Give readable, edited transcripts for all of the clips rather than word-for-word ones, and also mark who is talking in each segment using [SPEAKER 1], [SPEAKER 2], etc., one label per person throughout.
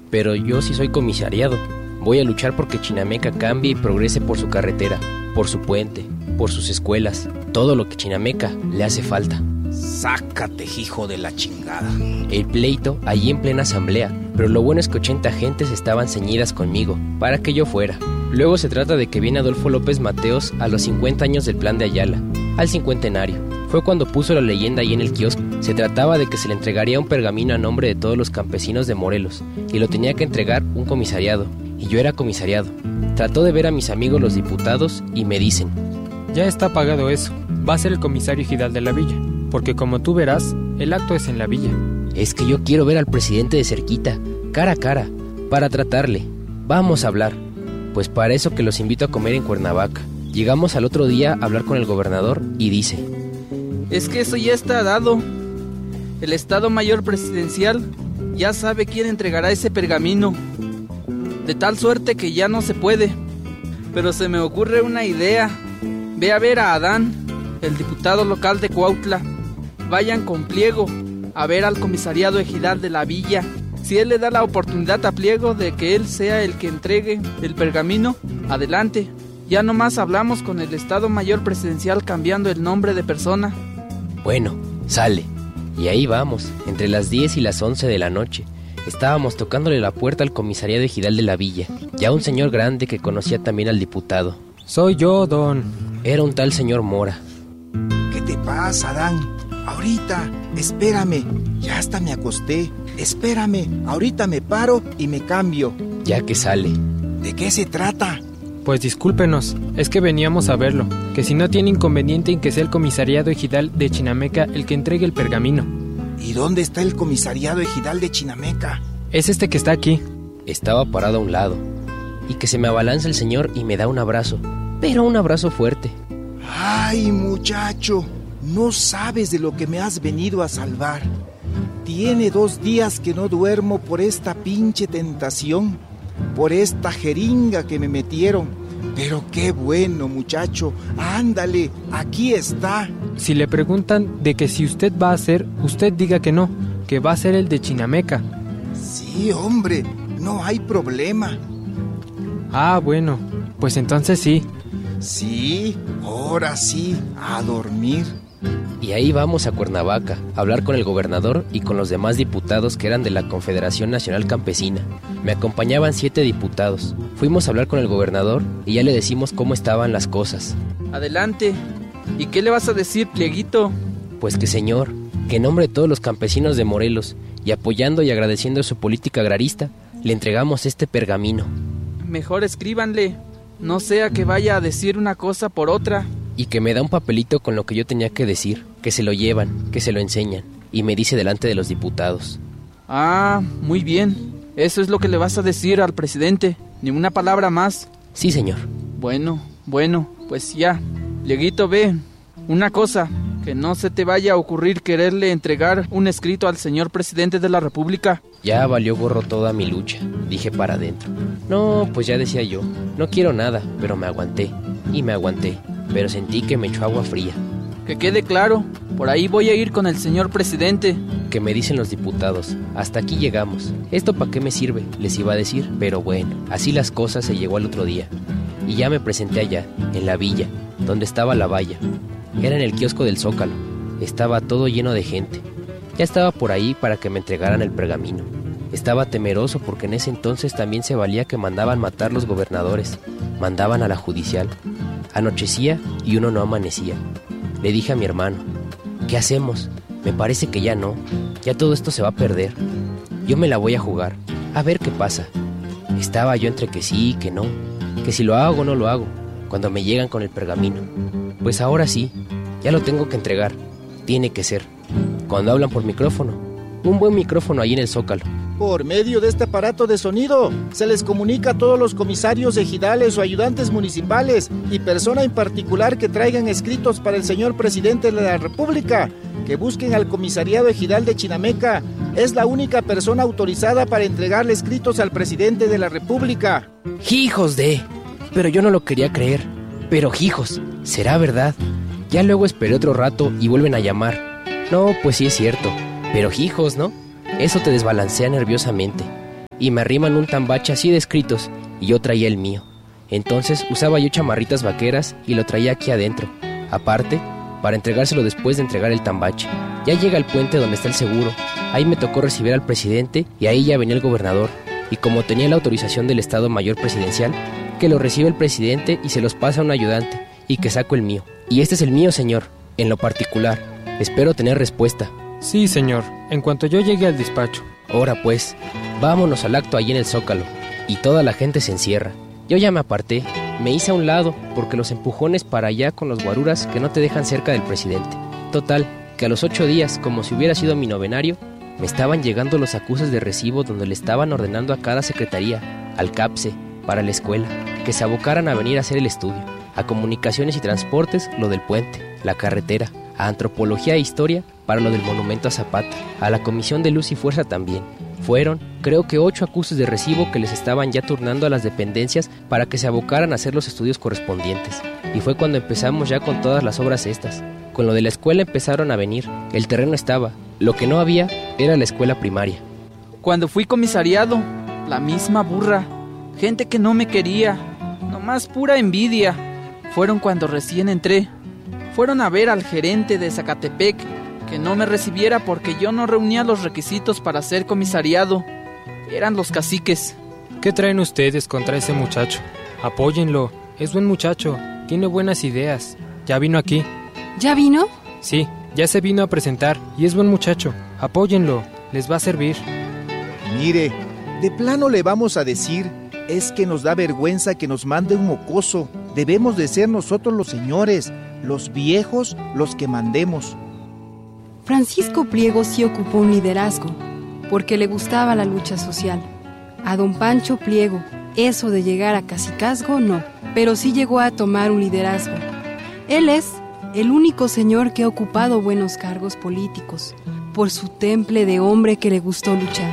[SPEAKER 1] pero yo sí soy comisariado. Voy a luchar porque Chinameca cambie y progrese por su carretera, por su puente, por sus escuelas, todo lo que Chinameca le hace falta.
[SPEAKER 2] Sácate, hijo de la chingada.
[SPEAKER 1] El pleito allí en plena asamblea, pero lo bueno es que 80 gentes estaban ceñidas conmigo para que yo fuera. Luego se trata de que viene Adolfo López Mateos a los 50 años del plan de Ayala, al cincuentenario. Fue cuando puso la leyenda ahí en el kiosco. Se trataba de que se le entregaría un pergamino a nombre de todos los campesinos de Morelos, y lo tenía que entregar un comisariado, y yo era comisariado. Trató de ver a mis amigos los diputados y me dicen:
[SPEAKER 3] ya está pagado eso, va a ser el comisario ejidal de la villa, porque como tú verás, el acto es en la villa.
[SPEAKER 1] Es que yo quiero ver al presidente de cerquita, cara a cara, para tratarle. Vamos a hablar. Pues para eso que los invito a comer en Cuernavaca. Llegamos al otro día a hablar con el gobernador y dice:
[SPEAKER 4] es que eso ya está dado. El Estado Mayor Presidencial ya sabe quién entregará ese pergamino, de tal suerte que ya no se puede. Pero se me ocurre una idea. Ve a ver a Adán, el diputado local de Cuautla. Vayan con Pliego a ver al comisariado ejidal de la villa. Si él le da la oportunidad a Pliego de que él sea el que entregue el pergamino, adelante. Ya nomás hablamos con el Estado Mayor Presidencial cambiando el nombre de persona.
[SPEAKER 1] Bueno, sale. Y ahí vamos, entre las 10 y las 11 de la noche. Estábamos tocándole la puerta al comisariado ejidal de la villa, ya un señor grande que conocía también al diputado.
[SPEAKER 3] Soy yo, don.
[SPEAKER 1] Era un tal señor Mora.
[SPEAKER 2] ¿Qué te pasa, Dan? Ahorita, espérame, ya hasta me acosté. Espérame, ahorita me paro y me cambio.
[SPEAKER 1] Ya que sale.
[SPEAKER 2] ¿De qué se trata?
[SPEAKER 3] Pues discúlpenos, es que veníamos a verlo, que si no tiene inconveniente en que sea el comisariado ejidal de Chinameca el que entregue el pergamino.
[SPEAKER 2] ¿Y dónde está el comisariado ejidal de Chinameca?
[SPEAKER 3] Es este que está aquí.
[SPEAKER 1] Estaba parado a un lado, y que se me abalanza el señor y me da un abrazo, pero un abrazo fuerte.
[SPEAKER 2] ¡Ay, muchacho! No sabes de lo que me has venido a salvar. Tiene 2 días que no duermo por esta pinche tentación, por esta jeringa que me metieron. Pero qué bueno, muchacho. Ándale, aquí está.
[SPEAKER 3] Si le preguntan de que si usted va a ser, usted diga que no, que va a ser el de Chinameca.
[SPEAKER 2] Sí, hombre, no hay problema.
[SPEAKER 3] Ah, bueno, pues entonces sí.
[SPEAKER 2] Sí, ahora sí, a dormir.
[SPEAKER 1] Y ahí vamos a Cuernavaca, a hablar con el gobernador y con los demás diputados que eran de la Confederación Nacional Campesina. Me acompañaban 7 diputados. Fuimos a hablar con el gobernador y ya le decimos cómo estaban las cosas.
[SPEAKER 4] Adelante. ¿Y qué le vas a decir, Plieguito?
[SPEAKER 1] Pues que señor, que en nombre de todos los campesinos de Morelos, y apoyando y agradeciendo su política agrarista, le entregamos este pergamino.
[SPEAKER 4] Mejor escríbanle, no sea que vaya a decir una cosa por otra.
[SPEAKER 1] Y que me da un papelito con lo que yo tenía que decir, que se lo llevan, que se lo enseñan, y me dice delante de los diputados.
[SPEAKER 4] Ah, muy bien. Eso es lo que le vas a decir al presidente, ni una palabra más.
[SPEAKER 1] Sí, señor.
[SPEAKER 4] Bueno, pues ya. Plieguito, ve, una cosa, que no se te vaya a ocurrir quererle entregar un escrito al señor presidente de la República.
[SPEAKER 1] Ya valió gorro toda mi lucha, dije para adentro. No, pues ya decía yo, no quiero nada, pero me aguanté, y me aguanté, pero sentí que me echó agua fría.
[SPEAKER 4] Que quede claro, por ahí voy a ir con el señor presidente.
[SPEAKER 1] Que me dicen los diputados, hasta aquí llegamos. ¿Esto para qué me sirve? Les iba a decir, pero bueno, así las cosas. Se llegó al otro día. Y ya me presenté allá, en la villa, donde estaba la valla. Era en el kiosco del Zócalo. Estaba todo lleno de gente. Ya estaba por ahí para que me entregaran el pergamino. Estaba temeroso porque en ese entonces también se valía que mandaban matar los gobernadores. Mandaban a la judicial. Anochecía y uno no amanecía. Le dije a mi hermano, ¿qué hacemos? Me parece que ya no. Ya todo esto se va a perder. Yo me la voy a jugar. A ver qué pasa. Estaba yo entre que sí y que no. Que si lo hago o no lo hago. Cuando me llegan con el pergamino. Pues ahora sí. Ya lo tengo que entregar. Tiene que ser. Cuando hablan por micrófono. Un buen micrófono ahí en el Zócalo.
[SPEAKER 2] Por medio de este aparato de sonido, se les comunica a todos los comisarios ejidales o ayudantes municipales y persona en particular que traigan escritos para el señor presidente de la República, que busquen al comisariado ejidal de Chinameca. Es la única persona autorizada para entregarle escritos al presidente de la República.
[SPEAKER 1] ¡Hijos de! Pero yo no lo quería creer. Pero hijos, ¿será verdad? Ya luego esperé otro rato y vuelven a llamar. No, pues sí es cierto. Pero hijos, ¿no? Eso te desbalancea nerviosamente. y me arriman un tambache así de escritos y yo traía el mío. Entonces usaba yo chamarritas vaqueras y lo traía aquí adentro, aparte, para entregárselo después de entregar el tambache. Ya llega al puente donde está el seguro. Ahí me tocó recibir al presidente y ahí ya venía el gobernador. Y como tenía la autorización del Estado Mayor Presidencial, que lo recibe el presidente y se los pasa a un ayudante y que saco el mío. Y este es el mío, señor, en lo particular. Espero tener respuesta.
[SPEAKER 3] Sí, señor, en cuanto yo llegue al despacho.
[SPEAKER 1] Ahora pues, vámonos al acto allí en el Zócalo. Y toda la gente se encierra. Yo ya me aparté, me hice a un lado porque los empujones para allá con los guaruras que no te dejan cerca del presidente. Total, que a los 8 días, como si hubiera sido mi novenario, me estaban llegando los acuses de recibo donde le estaban ordenando a cada secretaría, al CAPSE, para la escuela, que se abocaran a venir a hacer el estudio, a comunicaciones y transportes lo del puente, la carretera, a antropología e historia para lo del monumento a Zapata, a la comisión de luz y fuerza también. Fueron, creo que 8 acuses de recibo que les estaban ya turnando a las dependencias para que se abocaran a hacer los estudios correspondientes. Y fue cuando empezamos ya con todas las obras estas. Con lo de la escuela empezaron a venir, el terreno estaba, lo que no había era la escuela primaria.
[SPEAKER 4] Cuando fui comisariado, la misma burra, gente que no me quería, nomás pura envidia. Fueron cuando recién entré, fueron a ver al gerente de Zacatepec, que no me recibiera porque yo no reunía los requisitos para ser comisariado. Eran los caciques.
[SPEAKER 3] ¿Qué traen ustedes contra ese muchacho? Apóyenlo, es buen muchacho, tiene buenas ideas. Ya vino aquí.
[SPEAKER 5] ¿Ya vino?
[SPEAKER 3] Sí, ya se vino a presentar y es buen muchacho. Apóyenlo, les va a servir.
[SPEAKER 2] Mire, de plano le vamos a decir, es que nos da vergüenza que nos mande un mocoso. Debemos de ser nosotros los señores, los viejos, los que mandemos.
[SPEAKER 5] Francisco Pliego sí ocupó un liderazgo, porque le gustaba la lucha social. A don Pancho Pliego, eso de llegar a cacicazgo no, pero sí llegó a tomar un liderazgo. Él es el único señor que ha ocupado buenos cargos políticos, por su temple de hombre que le gustó luchar.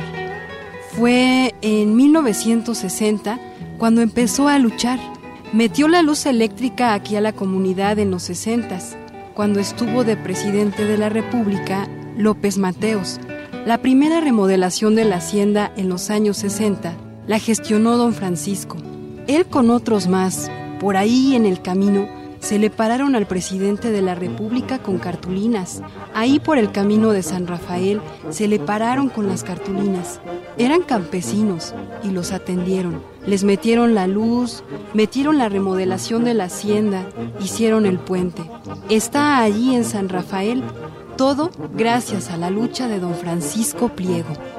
[SPEAKER 5] Fue en 1960 cuando empezó a luchar. Metió la luz eléctrica aquí a la comunidad en los 60s, cuando estuvo de presidente de la República López Mateos. La primera remodelación de la hacienda en los años 60 la gestionó don Francisco. Él con otros más, por ahí en el camino, se le pararon al presidente de la República con cartulinas. Ahí por el camino de San Rafael se le pararon con las cartulinas. Eran campesinos y los atendieron. Les metieron la luz, metieron la remodelación de la hacienda, hicieron el puente. Está allí en San Rafael, todo gracias a la lucha de don Francisco Pliego.